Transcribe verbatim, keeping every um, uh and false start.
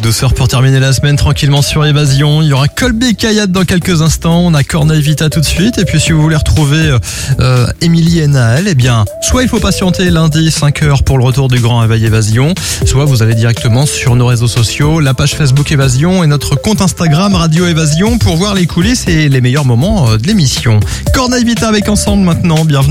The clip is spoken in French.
douceur pour terminer la semaine tranquillement sur Évasion. Il y aura Colby Kayat dans quelques instants. On a Corneille Vita tout de suite. Et puis si vous voulez retrouver euh, Émilie et Naël, eh bien, soit il faut patienter lundi cinq heures pour le retour du Grand Réveil Évasion, soit vous allez directement sur nos réseaux sociaux, la page Facebook Évasion et notre compte Instagram Radio Évasion pour voir les coulisses et les meilleurs moments de l'émission. Corneille Vita avec Ensemble maintenant. Bienvenue.